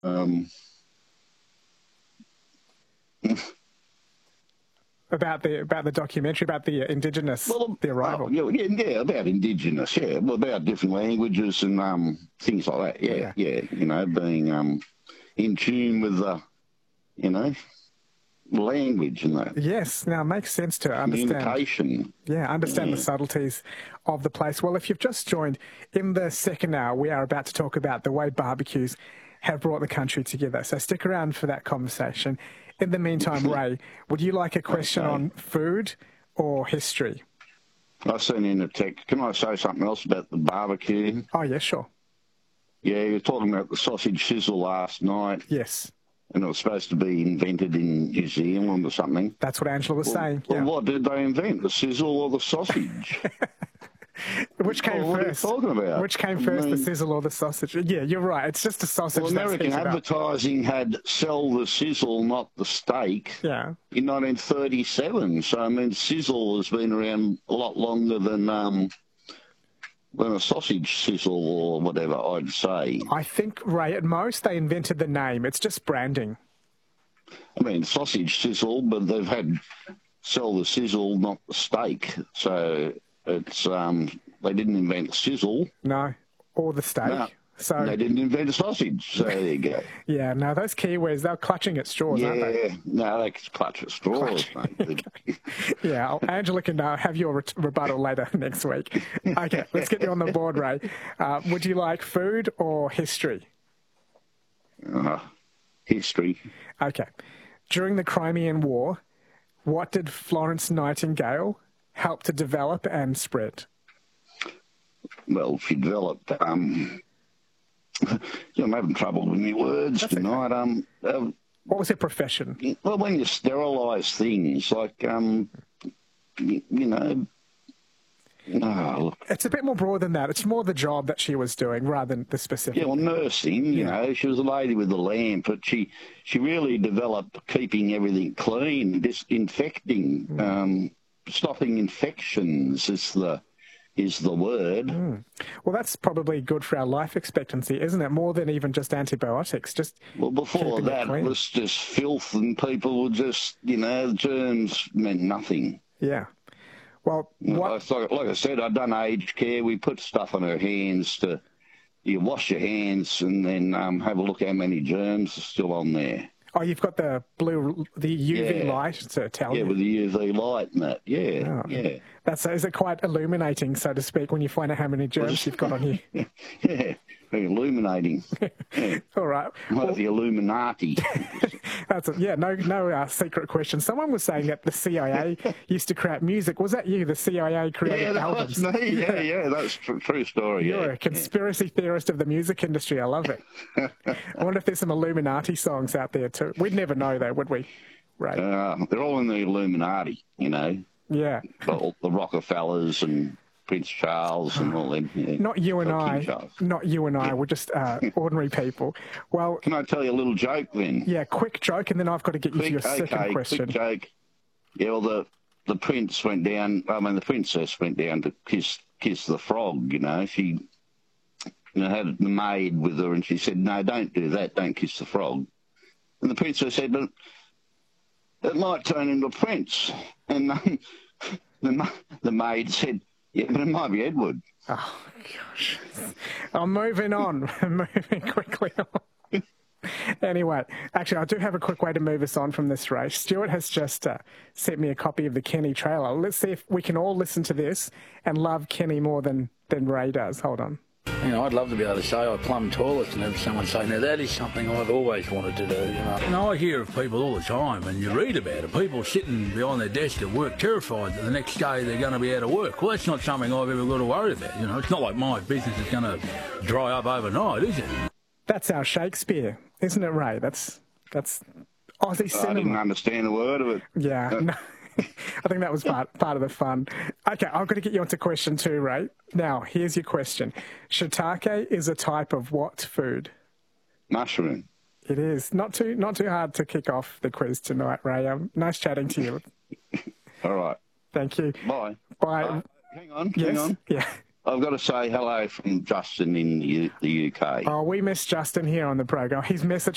About the documentary, about the Indigenous, the arrival. About Indigenous, well, about different languages and things like that. Yeah. Being in tune with the, language and that. Yes, now it makes sense to understand. Communication. Yeah, understand the subtleties of the place. Well, if you've just joined, in the second hour, we are about to talk about the way barbecues have brought the country together. So stick around for that conversation. In the meantime, Ray, would you like a question on food or history? I've seen in the text. Can I say something else about the barbecue? Oh, yeah, sure. Yeah, you were talking about the sausage sizzle last night. Yes. And it was supposed to be invented in New Zealand or something. That's what Angela was saying. Well, what did they invent, the sizzle or the sausage? Which came first? What are you talking about? Which came first, the sizzle or the sausage? Yeah, you're right. It's just a sausage. Well, American advertising had sell the sizzle, not the steak. Yeah. In 1937. So, I mean, sizzle has been around a lot longer than a sausage sizzle or whatever, I'd say. I think, Ray, at most they invented the name. It's just branding. I mean, sausage sizzle, but they've had sell the sizzle, not the steak. So it's they didn't invent sizzle. No, or the steak. No, so they didn't invent a sausage. So there you go. Yeah, no, those Kiwis, they're clutching at straws, aren't they? Yeah, no, they clutch at straws, mate. Yeah, Angela can have your rebuttal later next week. Okay, let's get you on the board, Ray. Would you like food or history? History. Okay. During the Crimean War, what did Florence Nightingale help to develop and spread? Well, she developed... I'm having trouble with my words tonight. Okay. What was her profession? Well, when you sterilise things, like, It's a bit more broad than that. It's more the job that she was doing rather than the specific. Yeah, well, nursing, you know, she was a lady with the lamp, but she really developed keeping everything clean, disinfecting, stopping infections is the word. Well, that's probably good for our life expectancy, isn't it? More than even just antibiotics. Well, before that, it was just filth, and people were just, germs meant nothing. Yeah. Well, like I said, I've done aged care. We put stuff on her hands you wash your hands and then have a look how many germs are still on there. Oh, you've got the UV light to tell you. Yeah, with the UV light and that. Yeah, yeah. Is it quite illuminating, so to speak, when you find out how many germs you've got on you? Yeah, very illuminating. Yeah. All right. Like the Illuminati. No secret question. Someone was saying that the CIA used to create music. Was that you, the CIA created albums? Yeah, that's me. Yeah, that's a true story. You're a conspiracy theorist of the music industry. I love it. I wonder if there's some Illuminati songs out there too. We'd never know though, would we? Right. They're all in the Illuminati, Yeah. The Rockefellers and Prince Charles and all them. Yeah. Not you and I. We're just ordinary people. Well, can I tell you a little joke then? Yeah, quick joke, and then I've got to get you to your second question. Quick joke. Yeah, well, the prince went down. I mean, the princess went down to kiss the frog. She had the maid with her, and she said, "No, don't do that. Don't kiss the frog." And the princess said, "But it might turn into a prince." And the maid said, "Yeah, but it might be Edward." Oh, gosh. I'm moving on. I'm moving quickly on. Anyway, actually, I do have a quick way to move us on from this race. Stuart has just sent me a copy of the Kenny trailer. Let's see if we can all listen to this and love Kenny more than Ray does. Hold on. I'd love to be able to say I plumb toilets and have someone say, now that is something I've always wanted to do, I hear of people all the time, and you read about it, people sitting behind their desk at work terrified that the next day they're going to be out of work. Well, that's not something I've ever got to worry about, It's not like my business is going to dry up overnight, is it? That's our Shakespeare, isn't it, Ray? That's Aussie cinema. I didn't understand a word of it. Yeah, no. I think that was part of the fun. Okay, I've got to get you onto question 2, Ray. Now, here's your question. Shiitake is a type of what food? Mushroom. It is. Not too hard to kick off the quiz tonight, Ray. Nice chatting to you. All right. Thank you. Bye. Bye. Hang on. Yeah. I've got to say hello from Justin in the UK. Oh, we miss Justin here on the program. His message